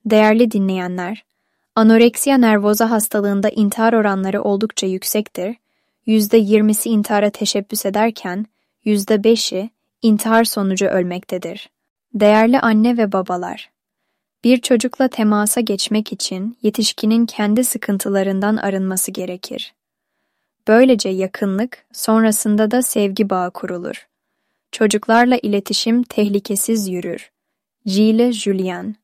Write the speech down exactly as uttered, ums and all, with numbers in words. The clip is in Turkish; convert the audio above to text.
Değerli dinleyenler, anoreksiya nervoza hastalığında intihar oranları oldukça yüksektir. yüzde yirmisi intihara teşebbüs ederken, yüzde beşi intihar sonucu ölmektedir. Değerli anne ve babalar, bir çocukla temasa geçmek için yetişkinin kendi sıkıntılarından arınması gerekir. Böylece yakınlık, sonrasında da sevgi bağı kurulur. Çocuklarla iletişim tehlikesiz yürür. Gilles Julien